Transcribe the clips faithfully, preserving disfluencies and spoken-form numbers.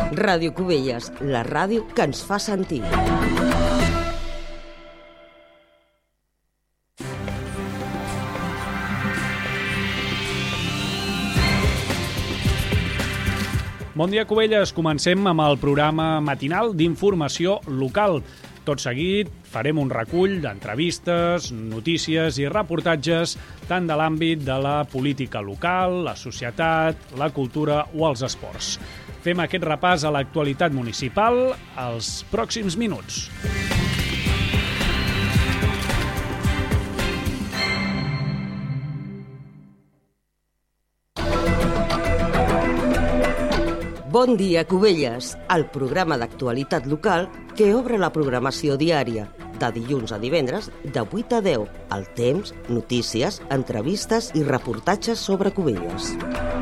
Ràdio Cubelles, la ràdio que ens fa sentir. Bon dia, Cubelles. Comencem amb el programa matinal d'informació local. Tot seguit farem un recull d'entrevistes, notícies i reportatges tant de l'àmbit de la política local, la societat, la cultura o els esports. Fem aquest repàs a l'actualitat municipal als pròxims minuts. Bon dia, Cubelles, el programa d'actualitat local que obre la programació diària, de dilluns a divendres, de vuit a deu, el temps, notícies, entrevistes i reportatges sobre Cubelles.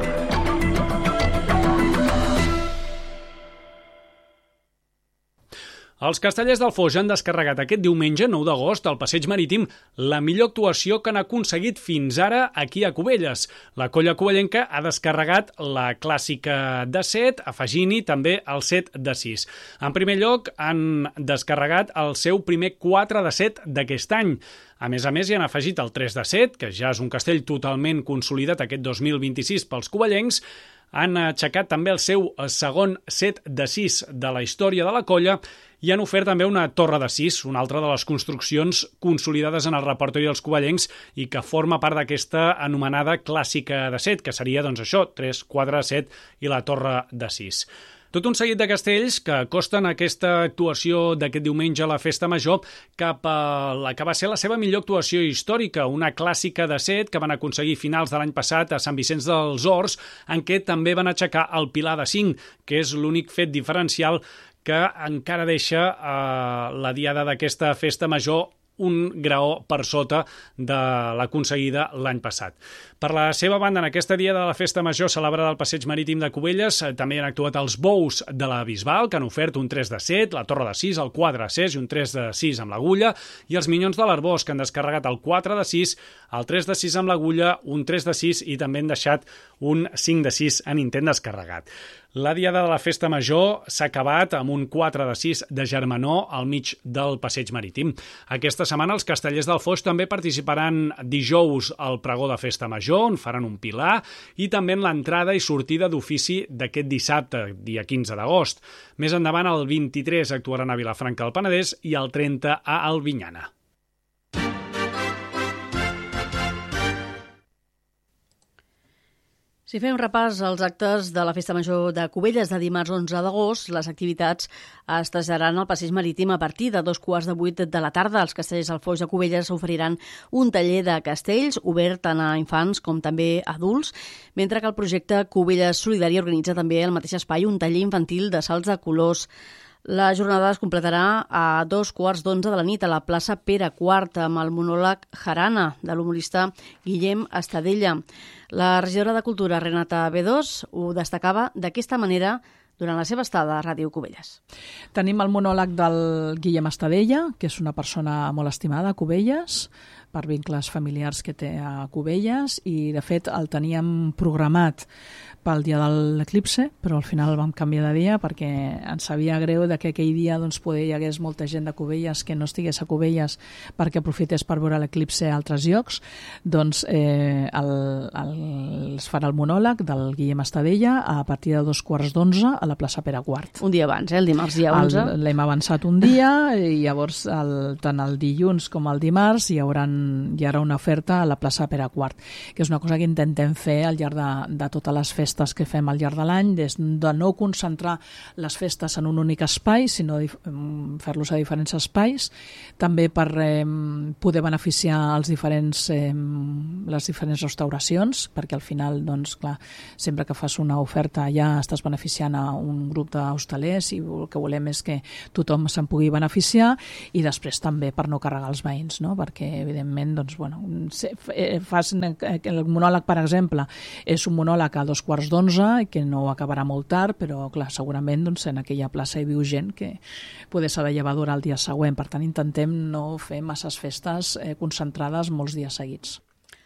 Els Castellers del Foix han descarregat aquest diumenge, nou d'agost, al Passeig Marítim, la millor actuació que han aconseguit fins ara aquí a Cubelles. La colla cubellenca ha descarregat la clàssica de set, afegint-hi també el set de sis. En primer lloc, han descarregat el seu primer quatre de set d'aquest any. A més a més, hi han afegit el tres de set, que ja és un castell totalment consolidat aquest dos mil vint-i-sis pels cubellencs. Han aixecat també el seu segon set de sis de la història de la colla i han ofert també una torre de sis, una altra de les construccions consolidades en el repertori dels cubellencs i que forma part d'aquesta anomenada clàssica de set, que seria doncs això, tres, quatre, set i la torre de sis. Tot un seguit de castells que acosten aquesta actuació d'aquest diumenge a la Festa Major cap a la que va ser la seva millor actuació històrica, una clàssica de set que van aconseguir finals de l'any passat a Sant Vicenç dels Horts, en què també van aixecar el pilar de cinc, que és l'únic fet diferencial que encara deixa eh, la diada d'aquesta Festa Major un graó per sota de l'aconseguida l'any passat. Per la seva banda, en aquesta dia de la Festa Major celebrada al Passeig Marítim de Cubelles, també han actuat els bous de la Bisbal, que han ofert un tres de set, la torre de sis, el quatre de sis i un tres de sis amb l'agulla, i els minyons de l'Arbós, que han descarregat el quatre de sis, el tres de sis amb l'agulla, un tres de sis i també han deixat un cinc de sis en intent descarregat. La diada de la Festa Major s'ha acabat amb un quatre de sis de germanor al mig del Passeig Marítim. Aquesta setmana els Castellers del Foix també participaran dijous al pregó de Festa Major, on faran un pilar, i també en l'entrada i sortida d'ofici d'aquest dissabte, dia quinze d'agost. Més endavant, el vint-i-tres, actuaran a Vilafranca del Penedès i el trenta a Albinyana. Si fem un repàs als actes de la Festa Major de Cubelles de dimarts onze d'agost, les activitats es traslladaran al Passeig Marítim a partir de dos quarts de vuit de la tarda. Els Castellers del Foix de Cubelles oferiran un taller de castells obert tant a infants com també a adults, mentre que el projecte Cubelles Solidari organitza també al mateix espai un taller infantil de salts de colors. La jornada es completarà a dos quarts d'onze de la nit a la plaça Pere quart amb el monòleg Jarana de l'humorista Guillem Estadella. La regidora de Cultura, Renata Bedós, ho destacava d'aquesta manera durant la seva estada a Ràdio Cubelles. Tenim el monòleg del Guillem Estadella, que és una persona molt estimada a Cubelles, per vincles familiars que té a Cubelles, i de fet el teníem programat pel dia de l'eclipse, però al final el vam canviar de dia perquè ens sabia greu de que aquell dia doncs, poder hi hagués molta gent de Cubelles que no estigués a Cubelles perquè aprofités per veure l'eclipse a altres llocs. Doncs eh, el, el, es farà el monòleg del Guillem Estadella a partir de dos quarts d'onze a la plaça Pere quart. Un dia abans, eh? El dimarts dia onze. L'hem avançat un dia i llavors el, tant el dilluns com el dimarts hi haurà, hi haurà una oferta a la plaça Pere quart, que és una cosa que intentem fer al llarg de, de totes les festes que fem al llarg de l'any, des de no concentrar les festes en un únic espai, sinó fer-los a diferents espais, també per eh, poder beneficiar els diferents, eh, les diferents restauracions, perquè al final, doncs, clar, sempre que fas una oferta ja estàs beneficiant a un grup d'hostalers i el que volem és que tothom se'n pugui beneficiar, i després també per no carregar els veïns, no? Perquè evidentment doncs, bueno, fas el monòleg, per exemple, és un monòleg a dos quarts d'onze, que no acabarà molt tard, però clar, segurament doncs, en aquella plaça hi viu gent que poder s'ha de llevar d'hora el dia següent. Per tant, intentem no fer masses festes eh, concentrades molts dies seguits.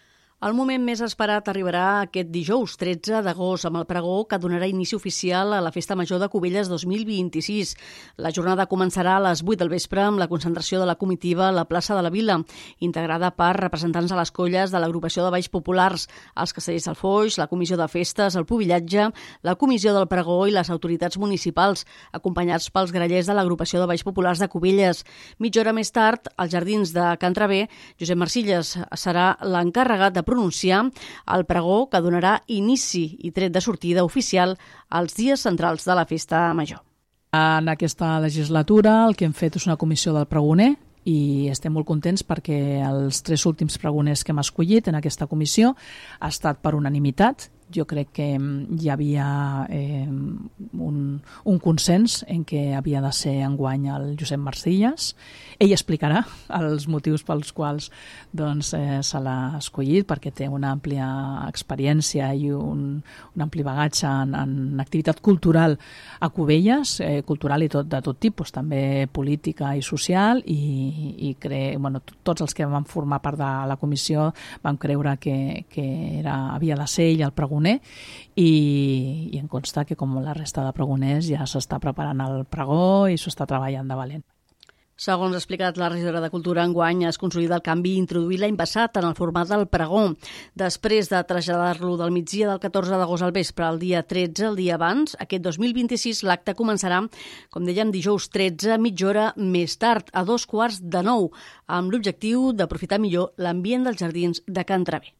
El moment més esperat arribarà aquest dijous, tretze d'agost, amb el pregó que donarà inici oficial a la Festa Major de Cubelles dos mil vint-i-sis. La jornada començarà a les vuit del vespre amb la concentració de la comitiva a la plaça de la Vila, integrada per representants de les colles de l'agrupació de balls populars, els castellers del Foix, la comissió de festes, el pubillatge, la comissió del pregó i les autoritats municipals, acompanyats pels grallers de l'agrupació de balls populars de Cubelles. Mitja hora més tard, als jardins de Can Traver, Josep Marcilles serà l'encarregat de pronunciar el pregó que donarà inici i tret de sortida oficial als dies centrals de la Festa Major. En aquesta legislatura el que hem fet és una comissió del pregoner i estem molt contents perquè els tres últims pregoners que hem escollit en aquesta comissió ha estat per unanimitat. Jo crec que hi havia eh, un, un consens en què havia de ser enguany el Josep Marcilles. Ell explicarà els motius pels quals doncs, eh, se l'ha escollit, perquè té una àmplia experiència i un, un ampli bagatge en, en activitat cultural a Cubelles, eh, cultural i tot, de tot tipus, també política i social, i, i cre... bueno, tots els que vam formar part de la comissió vam creure que, que era, havia de ser ell el pregoner, i, i em consta que com la resta de pregoners ja s'està preparant el pregó i s'ho està treballant de valent. Segons ha explicat la regidora de Cultura, enguany es consolida el canvi introduït l'any passat en el format del pregó. Després de traslladar-lo del migdia del catorze d'agost al vespre al dia tretze, el dia abans, aquest dos mil vint-i-sis l'acte començarà, com dèiem, dijous tretze, mitja hora més tard, a dos quarts de nou, amb l'objectiu d'aprofitar millor l'ambient dels jardins de Can Traver.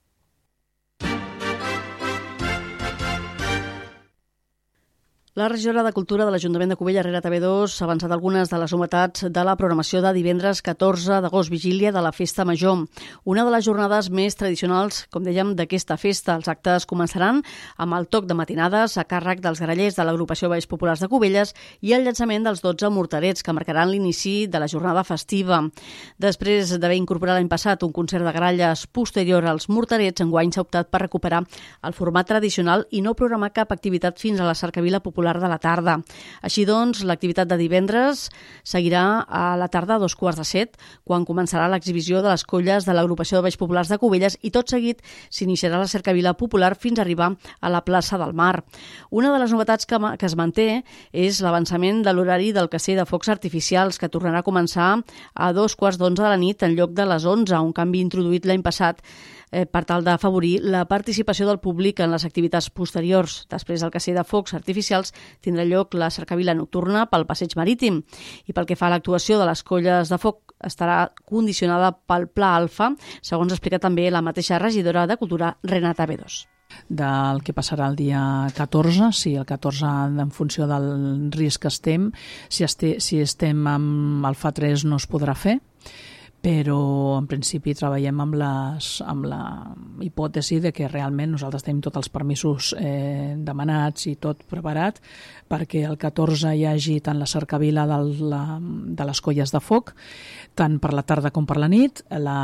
La regidora de Cultura de l'Ajuntament de Cubelles, Rera Tavedós, ha avançat algunes de les novetats de la programació de divendres catorze d'agost, vigília de la Festa Major. Una de les jornades més tradicionals, com dèiem, d'aquesta festa. Els actes començaran amb el toc de matinades a càrrec dels grallers de l'agrupació Balls Populars de Cubelles i el llançament dels dotze morterets, que marcaran l'inici de la jornada festiva. Després d'haver incorporat l'any passat un concert de gralles posterior als morterets, enguany s'ha optat per recuperar el format tradicional i no programar cap activitat fins a la cercavila popular de la tarda. Així doncs, l'activitat de divendres seguirà a la tarda a dos quarts de set, quan començarà l'exhibició de les colles de l'agrupació de Balls Populars de Cubelles i tot seguit s'iniciarà la cercavila popular fins a arribar a la plaça del Mar. Una de les novetats que, que es manté és l'avançament de l'horari del cacer de focs artificials, que tornarà a començar a dos quarts d'onze de la nit en lloc de les onze, un canvi introduït l'any passat eh, per tal d'afavorir la participació del públic en les activitats posteriors. Després del cacer de focs artificials tindrà lloc la cercavila nocturna pel passeig marítim. I pel que fa a l'actuació de les colles de foc, estarà condicionada pel Pla Alfa, segons explica també la mateixa regidora de Cultura, Renata Tavedós. Del que passarà el dia catorze, si el catorze en funció del risc que estem, si, este, si estem amb Alfa tres no es podrà fer, però en principi treballem amb, les, amb la hipòtesi de que realment nosaltres tenim tots els permisos eh, demanats i tot preparat perquè el catorze hi hagi tant la cercavila de, la, de les colles de foc, tant per la tarda com per la nit, la,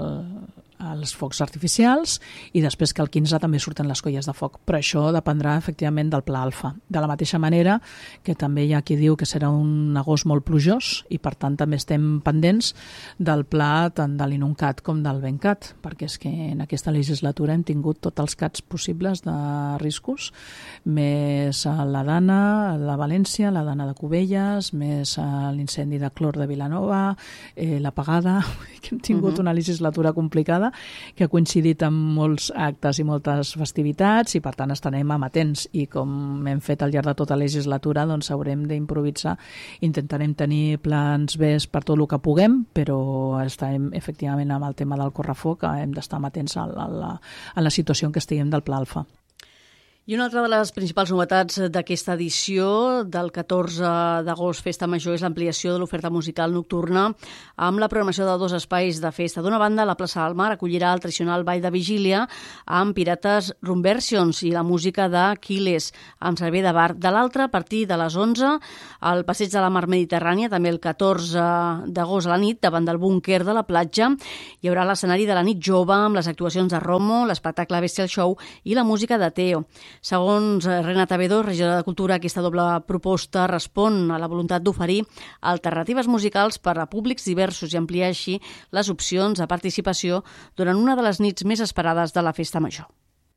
els focs artificials, i després que el quinze també surten les colles de foc. Però això dependrà efectivament del Pla Alfa. De la mateixa manera que també hi ha qui diu que serà un agost molt plujós i per tant també estem pendents del pla tant de l'Inuncat com del Bencat, perquè és que en aquesta legislatura hem tingut tots els cats possibles de riscos, més la Dana de València, la Dana de Cubelles, més l'incendi de clor de Vilanova, eh, l'apagada, que hem tingut uh-huh. una legislatura complicada que ha coincidit amb molts actes i moltes festivitats i per tant estarem amatents i com hem fet al llarg de tota la legislatura doncs haurem d'improvisar, intentarem tenir plans B per tot el que puguem, però estarem efectivament amb el tema del correfoc, hem d'estar amatents a la, a la situació en què estiguem del Pla Alfa. I una altra de les principals novetats d'aquesta edició del catorze d'agost Festa Major és l'ampliació de l'oferta musical nocturna amb la programació de dos espais de festa. D'una banda, la plaça del Mar acollirà el tradicional ball de vigília amb Pirates Rumversions i la música d'Aquiles amb servei de bar. De l'altra, a partir de les onze, al passeig de la Mar Mediterrània, també el catorze d'agost a la nit, davant del búnquer de la platja, hi haurà l'escenari de la nit jove amb les actuacions de Romo, l'espectacle Bestial Show i la música de Teo. Segons Renata Bedo, regidora de Cultura, aquesta doble proposta respon a la voluntat d'oferir alternatives musicals per a públics diversos i ampliar així les opcions de participació durant una de les nits més esperades de la Festa Major.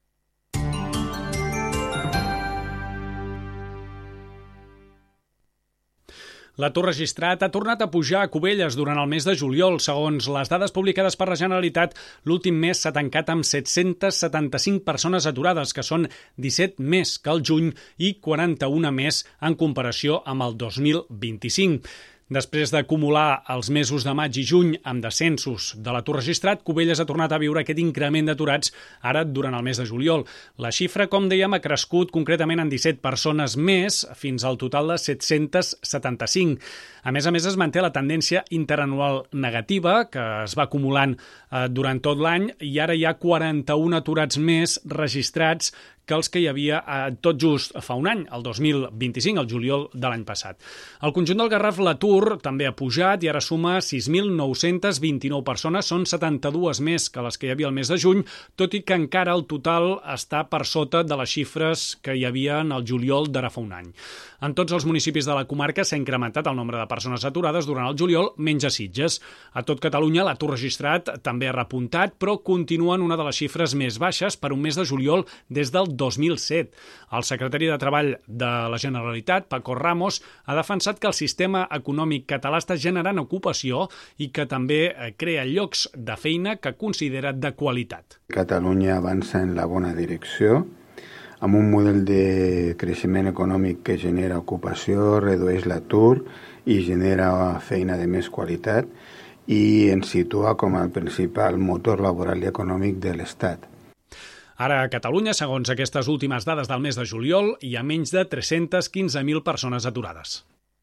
L'atur registrat ha tornat a pujar a Cubelles durant el mes de juliol. Segons les dades publicades per la Generalitat, l'últim mes s'ha tancat amb set-cents setanta-cinc persones aturades, que són disset més que el juny i quaranta-una més en comparació amb el dos mil vint-i-cinc. Després d'acumular els mesos de maig i juny amb descensos de l'atur registrat, Cubelles ha tornat a viure aquest increment d'aturats ara durant el mes de juliol. La xifra, com dèiem, ha crescut concretament en disset persones més fins al total de set-cents setanta-cinc. A més a més, es manté la tendència interanual negativa que es va acumulant eh, durant tot l'any i ara hi ha quaranta-un aturats més registrats que els que hi havia eh, tot just fa un any, el dos mil vint-i-cinc, el juliol de l'any passat. Al conjunt del Garraf l'atur també ha pujat i ara suma sis mil nou-cents vint-i-nou persones, són setanta-dues més que les que hi havia el mes de juny, tot i que encara el total està per sota de les xifres que hi havia en el juliol d'ara fa un any. En tots els municipis de la comarca s'ha incrementat el nombre de persones aturades durant el juliol, menys a Sitges. A tot Catalunya l'atur registrat també ha repuntat, però continua en una de les xifres més baixes per un mes de juliol des del dos mil set. El secretari de Treball de la Generalitat, Paco Ramos, ha defensat que el sistema econòmic català està generant ocupació i que també crea llocs de feina que considera de qualitat. Catalunya avança en la bona direcció, amb un model de creixement econòmic que genera ocupació, redueix l'atur i genera feina de més qualitat i ens situa com a principal motor laboral i econòmic de l'Estat. Ara a Catalunya, segons aquestes últimes dades del mes de juliol, hi ha menys de tres-cents quinze mil persones aturades.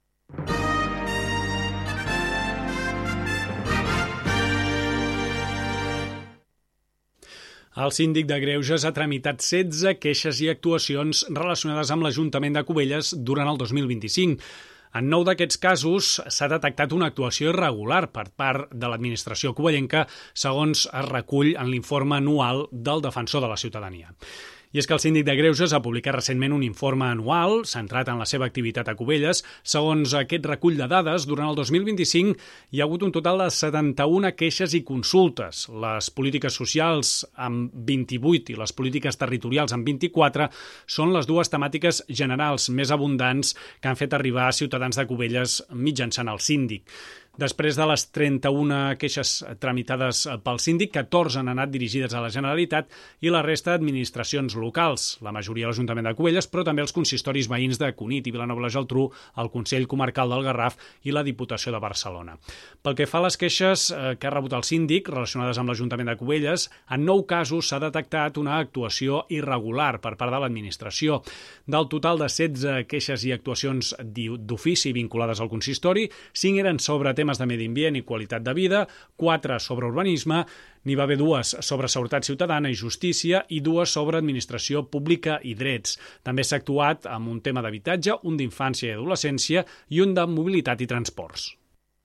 El síndic de Greuges ha tramitat setze queixes i actuacions relacionades amb l'Ajuntament de Cubelles durant el dos mil vint-i-cinc. En nou d'aquests casos s'ha detectat una actuació irregular per part de l'administració cubellenca, segons es recull en l'informe anual del Defensor de la Ciutadania. I és que el síndic de Greuges ha publicat recentment un informe anual centrat en la seva activitat a Cubelles. Segons aquest recull de dades, durant el dos mil vint-i-cinc hi ha hagut un total de setanta-una queixes i consultes. Les polítiques socials amb vint-i-vuit i les polítiques territorials amb vint-i-quatre són les dues temàtiques generals més abundants que han fet arribar a ciutadans de Cubelles mitjançant el síndic. Després de les trenta-una queixes tramitades pel síndic, catorze han anat dirigides a la Generalitat i la resta a administracions locals, la majoria a l'Ajuntament de Cubelles, però també els consistoris veïns de Cunit i Vilanova i la Geltrú, el Consell Comarcal del Garraf i la Diputació de Barcelona. Pel que fa a les queixes que ha rebut el síndic relacionades amb l'Ajuntament de Cubelles, en nou casos s'ha detectat una actuació irregular per part de l'administració. Del total de setze queixes i actuacions d'ofici vinculades al consistori, cinc eren sobre temes temes de medi ambient i qualitat de vida, quatre sobre urbanisme, n'hi va haver dues sobre seguretat ciutadana i justícia i dues sobre administració pública i drets. També s'ha actuat amb un tema d'habitatge, un d'infància i adolescència i un de mobilitat i transports.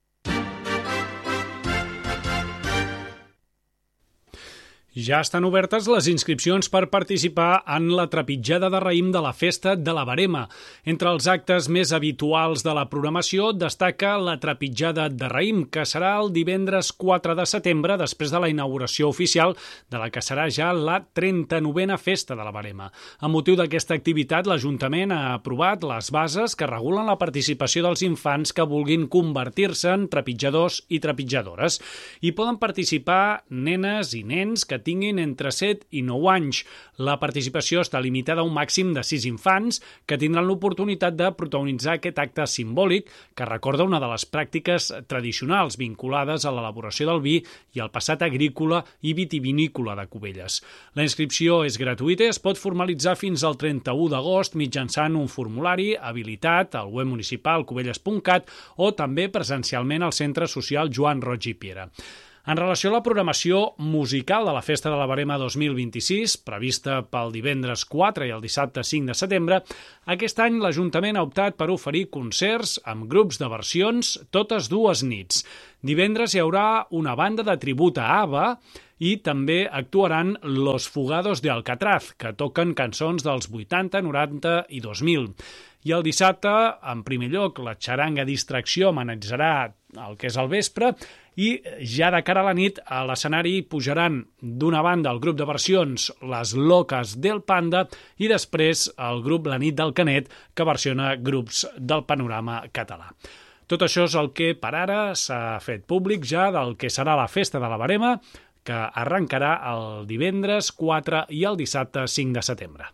Ja estan obertes les inscripcions per participar en la trepitjada de raïm de la Festa de la Verema. Entre els actes més habituals de la programació destaca la trepitjada de raïm, que serà el divendres quatre de setembre, després de la inauguració oficial de la que serà ja la trenta-novena Festa de la Verema. Amb motiu d'aquesta activitat, l'Ajuntament ha aprovat les bases que regulen la participació dels infants que vulguin convertir-se en trepitjadors i trepitjadores. Hi poden participar nenes i nens que tinguin entre set i nou anys. La participació està limitada a un màxim de sis infants que tindran l'oportunitat de protagonitzar aquest acte simbòlic que recorda una de les pràctiques tradicionals vinculades a l'elaboració del vi i al passat agrícola i vitivinícola de Cubelles. La inscripció és gratuïta i es pot formalitzar fins al trenta-u d'agost mitjançant un formulari habilitat al web municipal cubelles punt cat o també presencialment al Centre Social Joan Roig i Piera. En relació a la programació musical de la Festa de la Verema dos mil vint-i-sis, prevista pel divendres quatre i el dissabte cinc de setembre, aquest any l'Ajuntament ha optat per oferir concerts amb grups de versions totes dues nits. Divendres hi haurà una banda de tribut a ABBA i també actuaran Los Fugados de Alcatraz, que toquen cançons dels vuitanta, noranta i dos mil. I el dissabte, en primer lloc, la xaranga Distracció amenitzarà el que és el vespre i ja de cara a la nit a l'escenari pujaran d'una banda el grup de versions Les Locas del Panda i després el grup La Nit del Canet, que versiona grups del panorama català. Tot això és el que per ara s'ha fet públic ja del que serà la Festa de la Verema, que arrencarà el divendres quatre i el dissabte cinc de setembre.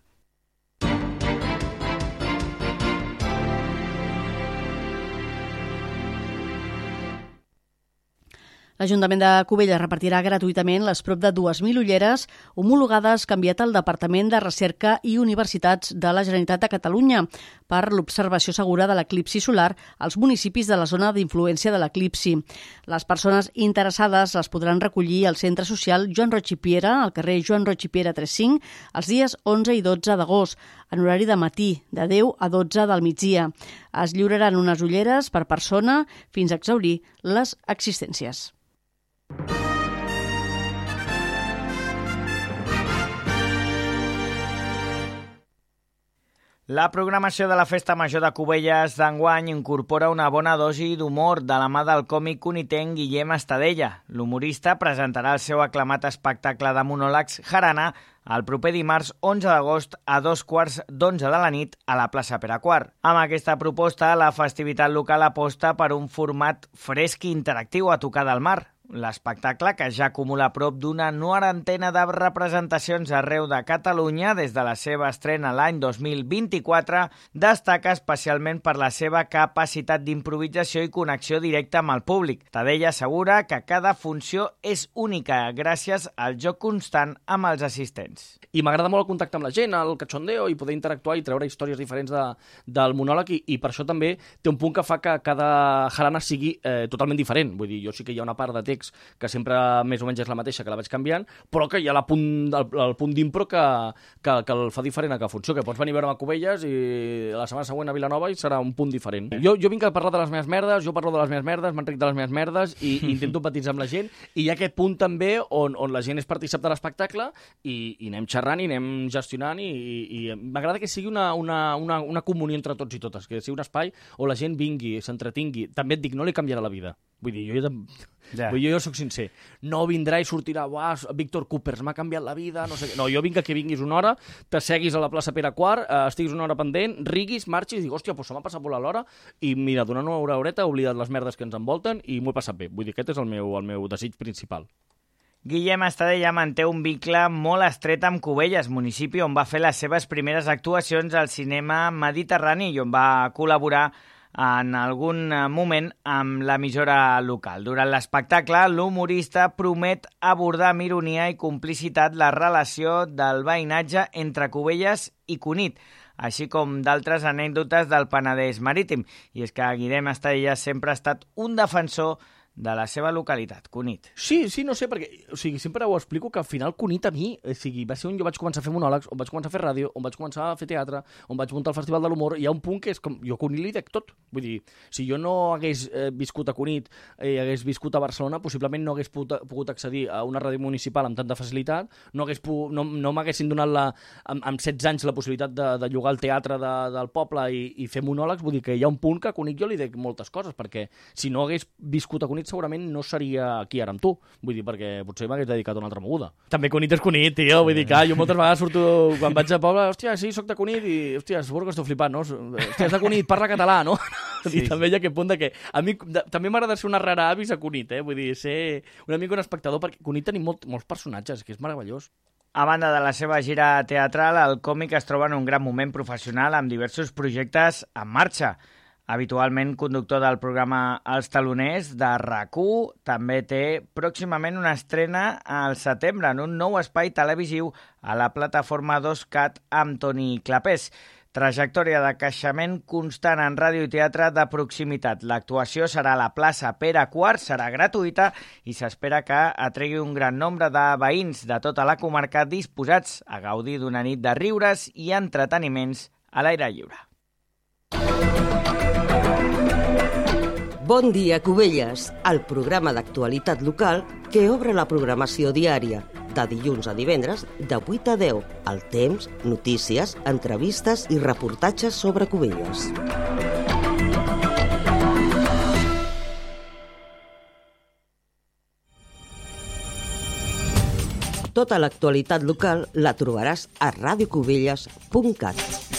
L'Ajuntament de Cubelles repartirà gratuïtament les prop de dues mil ulleres homologades que ha enviat el Departament de Recerca i Universitats de la Generalitat de Catalunya per l'observació segura de l'eclipsi solar als municipis de la zona d'influència de l'eclipsi. Les persones interessades les podran recollir al Centre Social Joan Roig i Piera, al carrer Joan Roig i Piera trenta cinc, els dies onze i dotze d'agost, en horari de matí, de deu a dotze del migdia. Es lliuraran unes ulleres per persona fins a exhaurir les existències. La programació de la Festa Major de Cubelles d'enguany incorpora una bona dosi d'humor de la mà del còmic cunitenc Guillem Estadella. L'humorista presentarà el seu aclamat espectacle de monòlegs Jarana el proper dimarts onze d'agost a dos quarts d'onze de la nit a la plaça Pere quart. Amb aquesta proposta, la festivitat local aposta per un format fresc i interactiu a tocar del mar. L'espectacle, que ja acumula prop d'una norantena de representacions arreu de Catalunya des de la seva estrena l'any dos mil vint-i-quatre, destaca especialment per la seva capacitat d'improvisació i connexió directa amb el públic. Tadella assegura que cada funció és única gràcies al joc constant amb els assistents. I m'agrada molt el contacte amb la gent, el cachondeo, i poder interactuar i treure històries diferents de, del monòleg, i, i per això també té un punt que fa que cada jarana sigui eh, totalment diferent. Vull dir, jo sí que hi ha una part de text que sempre més o menys és la mateixa, que la vaig canviant, però que hi ha la punt, el, el punt d'impro que, que, que el fa diferent a cada funció, que pots venir a veure'm a Cubelles i la setmana següent a Vilanova i serà un punt diferent. Jo, jo vinc a parlar de les meves merdes, jo parlo de les meves merdes, m'enric de les meves merdes i, i intento empatitzar amb la gent, i hi ha aquest punt també on, on la gent és partícip de l'espectacle i, i anem xerrant i anem gestionant i, i, i m'agrada que sigui una, una, una, una comunió entre tots i totes, que sigui un espai on la gent vingui, s'entretingui. També et dic, no li canviarà la vida. Vull dir, jo, ja. Vull dir, jo soc sincer. No vindrà i sortirà, uah, Víctor Coopers, m'ha canviat la vida, no sé què. No, jo vinc a que vinguis una hora, te seguis a la plaça Pere quart, eh, estiguis una hora pendent, riguis, marxis, i dic, hòstia, doncs se m'ha passat volar l'hora, i mira, durant una hora horeta he oblidat les merdes que ens envolten i m'ho he passat bé. Vull dir, aquest és el meu, el meu desig principal. Guillem Estadella manté un vincle molt estret amb Cubelles, municipi on va fer les seves primeres actuacions al cinema mediterrani i on va col·laborar en algun moment amb l'emissora local. Durant l'espectacle, l'humorista promet abordar amb ironia i complicitat la relació del veïnatge entre Cubelles i Cunit, així com d'altres anècdotes del Penedès marítim. I és que Guillem Estadella sempre ha estat un defensor de la seva localitat, Cunit. Sí, sí, no sé, perquè o sigui, sempre ho explico que al final Cunit a mi, o sigui, va ser on jo vaig començar a fer monòlegs, on vaig començar a fer ràdio, on vaig començar a fer teatre, on vaig muntar el Festival de l'Humor. Hi ha un punt que és com, jo a Cunit li dec tot. Vull dir, si jo no hagués eh, viscut a Cunit i eh, hagués viscut a Barcelona, possiblement no hagués pogut, pogut accedir a una ràdio municipal amb tanta facilitat, no, hagués pu, no, no m'haguessin donat la, amb, amb setze anys la possibilitat de, de llogar el teatre de, del poble i, i fer monòlegs. Vull dir que hi ha un punt que a Cunit jo li dec moltes coses, perquè si no hagués viscut a Cunit segurament no seria aquí ara amb tu. Vull dir, perquè potser m'hagués dedicat a una altra moguda. També Cunit és Cunit, tio. Vull dir que jo moltes vegades surto quan vaig a poble, hòstia, sí, soc de Cunit i, hòstia, suposo que esteu flipant, no? Hòstia, és de Cunit, parla català, no? Sí. I també hi ha aquest punt de que a mi de, també m'agrada ser una rara avis a Cunit, eh? Vull dir, ser una mica un espectador, perquè Cunit tenim molt, molts personatges, que és meravellós. A banda de la seva gira teatral, el còmic es troba en un gran moment professional amb diversos projectes en marxa. Habitualment conductor del programa Els Taloners de RAC u, també té pròximament una estrena al setembre en un nou espai televisiu a la plataforma dos cat amb Toni Clapés. Trajectòria de creixement constant en ràdio i teatre de proximitat. L'actuació serà a la plaça Pere quart, serà gratuïta i s'espera que atregui un gran nombre de veïns de tota la comarca disposats a gaudir d'una nit de riures i entreteniments a l'aire lliure. Bon dia, Cubelles, el programa d'actualitat local que obre la programació diària, de dilluns a divendres, de vuit a deu, el temps, notícies, entrevistes i reportatges sobre Cubelles. Tota l'actualitat local la trobaràs a radiocubelles punt cat.